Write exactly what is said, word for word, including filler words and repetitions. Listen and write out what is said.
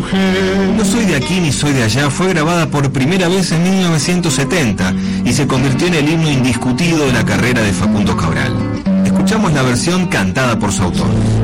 mujer. No soy de aquí ni soy de allá fue grabada por primera vez en mil novecientos setenta y se convirtió en el himno indiscutido de la carrera de Facundo Cabral. Escuchamos la versión cantada por su autor.